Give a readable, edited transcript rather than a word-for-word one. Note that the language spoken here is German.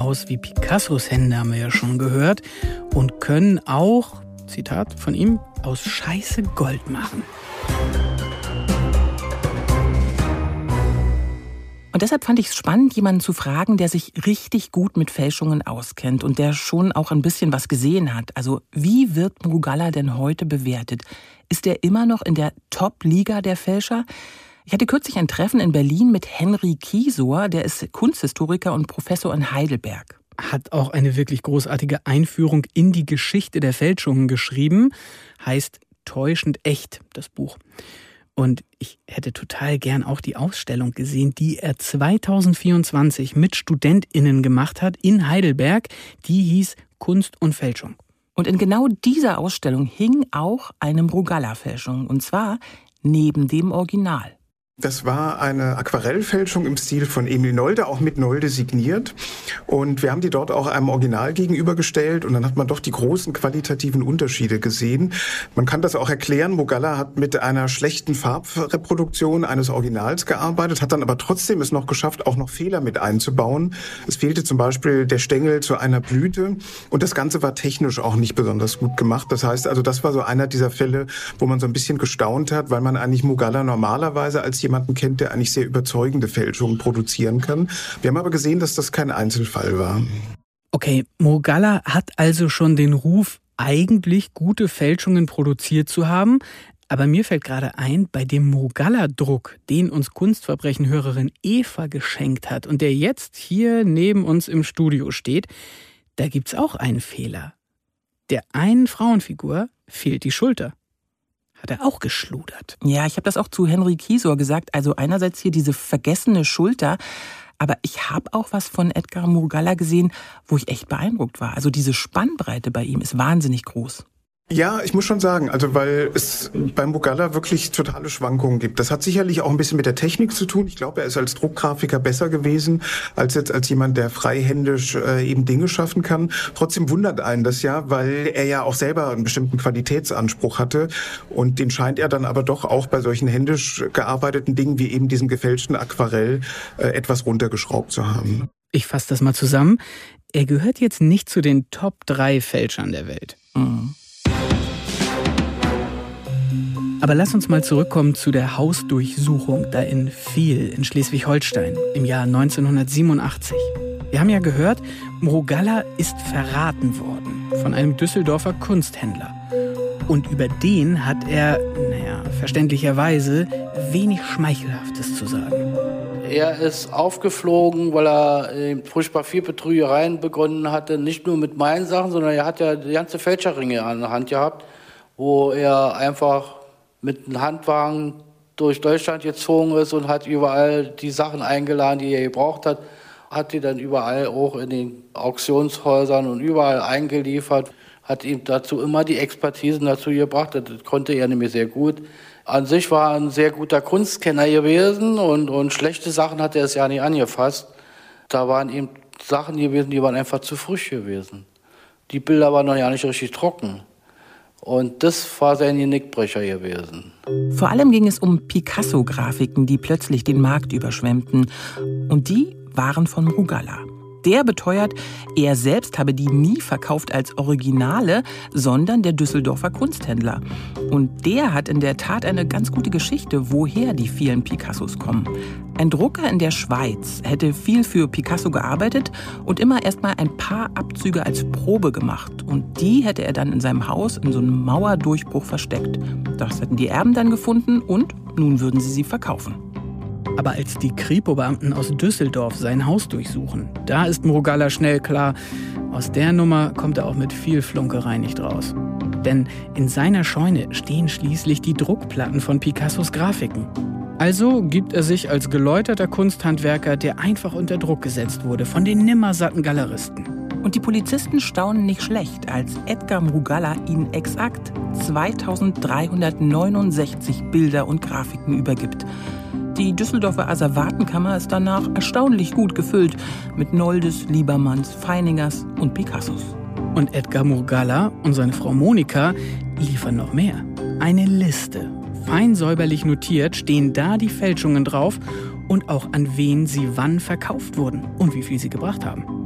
aus wie Picassos Hände, haben wir ja schon gehört, und können auch, Zitat von ihm, aus Scheiße Gold machen. Und deshalb fand ich es spannend, jemanden zu fragen, der sich richtig gut mit Fälschungen auskennt und der schon auch ein bisschen was gesehen hat. Also wie wird Mrugala denn heute bewertet? Ist er immer noch in der Top-Liga der Fälscher? Ich hatte kürzlich ein Treffen in Berlin mit Henry Kiesor, der ist Kunsthistoriker und Professor in Heidelberg. Hat auch eine wirklich großartige Einführung in die Geschichte der Fälschungen geschrieben. Heißt Täuschend echt, das Buch. Und ich hätte total gern auch die Ausstellung gesehen, die er 2024 mit StudentInnen gemacht hat in Heidelberg. Die hieß Kunst und Fälschung. Und in genau dieser Ausstellung hing auch eine Mrugala-Fälschung. Und zwar neben dem Original. Das war eine Aquarellfälschung im Stil von Emil Nolde, auch mit Nolde signiert. Und wir haben die dort auch einem Original gegenübergestellt und dann hat man doch die großen qualitativen Unterschiede gesehen. Man kann das auch erklären. Mrugala hat mit einer schlechten Farbreproduktion eines Originals gearbeitet, hat dann aber trotzdem es noch geschafft, auch noch Fehler mit einzubauen. Es fehlte zum Beispiel der Stängel zu einer Blüte und das Ganze war technisch auch nicht besonders gut gemacht. Das heißt also, das war so einer dieser Fälle, wo man so ein bisschen gestaunt hat, weil man eigentlich Mrugala normalerweise als jemanden kennt, der eigentlich sehr überzeugende Fälschungen produzieren kann. Wir haben aber gesehen, dass das kein Einzelfall war. Okay, Mrugala hat also schon den Ruf, eigentlich gute Fälschungen produziert zu haben. Aber mir fällt gerade ein, bei dem Mrugala-Druck, den uns Kunstverbrechen-Hörerin Eva geschenkt hat und der jetzt hier neben uns im Studio steht, da gibt's auch einen Fehler. Der einen Frauenfigur fehlt die Schulter. Hat er auch geschludert. Ja, ich habe das auch zu Henry Kiesor gesagt. Also einerseits hier diese vergessene Schulter, aber ich habe auch was von Edgar Mrugala gesehen, wo ich echt beeindruckt war. Also diese Spannbreite bei ihm ist wahnsinnig groß. Ja, ich muss schon sagen, also weil es beim Mrugala wirklich totale Schwankungen gibt. Das hat sicherlich auch ein bisschen mit der Technik zu tun. Ich glaube, er ist als Druckgrafiker besser gewesen, als jetzt als jemand, der freihändisch eben Dinge schaffen kann. Trotzdem wundert einen das ja, weil er ja auch selber einen bestimmten Qualitätsanspruch hatte. Und den scheint er dann aber doch auch bei solchen händisch gearbeiteten Dingen wie eben diesem gefälschten Aquarell etwas runtergeschraubt zu haben. Ich fasse das mal zusammen. Er gehört jetzt nicht zu den Top 3 Fälschern der Welt. Mhm. Aber lass uns mal zurückkommen zu der Hausdurchsuchung da in Viel in Schleswig-Holstein im Jahr 1987. Wir haben ja gehört, Mrugala ist verraten worden von einem Düsseldorfer Kunsthändler. Und über den hat er, verständlicherweise, wenig Schmeichelhaftes zu sagen. Er ist aufgeflogen, weil er furchtbar viel Betrügereien begonnen hatte. Nicht nur mit meinen Sachen, sondern er hat ja die ganze Fälscherringe an der Hand gehabt, wo er einfach mit einem Handwagen durch Deutschland gezogen ist und hat überall die Sachen eingeladen, die er gebraucht hat. Hat die dann überall auch in den Auktionshäusern und überall eingeliefert. Hat ihm dazu immer die Expertisen dazu gebracht. Das konnte er nämlich sehr gut. An sich war er ein sehr guter Kunstkenner gewesen und schlechte Sachen hat er es ja nicht angefasst. Da waren ihm Sachen gewesen, die waren einfach zu frisch gewesen. Die Bilder waren noch ja nicht richtig trocken. Und das war sein Genickbrecher gewesen. Vor allem ging es um Picasso-Grafiken, die plötzlich den Markt überschwemmten. Und die waren von Mrugala. Der beteuert, er selbst habe die nie verkauft als Originale, sondern der Düsseldorfer Kunsthändler. Und der hat in der Tat eine ganz gute Geschichte, woher die vielen Picassos kommen. Ein Drucker in der Schweiz hätte viel für Picasso gearbeitet und immer erst mal ein paar Abzüge als Probe gemacht. Und die hätte er dann in seinem Haus in so einem Mauerdurchbruch versteckt. Das hätten die Erben dann gefunden und nun würden sie verkaufen. Aber als die Kripo-Beamten aus Düsseldorf sein Haus durchsuchen, da ist Mrugala schnell klar, aus der Nummer kommt er auch mit viel Flunkerei nicht raus. Denn in seiner Scheune stehen schließlich die Druckplatten von Picassos Grafiken. Also gibt er sich als geläuterter Kunsthandwerker, der einfach unter Druck gesetzt wurde von den nimmersatten Galeristen. Und die Polizisten staunen nicht schlecht, als Edgar Mrugala ihnen exakt 2369 Bilder und Grafiken übergibt. Die Düsseldorfer Asservatenkammer ist danach erstaunlich gut gefüllt mit Noldes, Liebermanns, Feiningers und Picassos. Und Edgar Mrugala und seine Frau Monika liefern noch mehr. Eine Liste. Fein säuberlich notiert stehen da die Fälschungen drauf und auch an wen sie wann verkauft wurden und wie viel sie gebracht haben.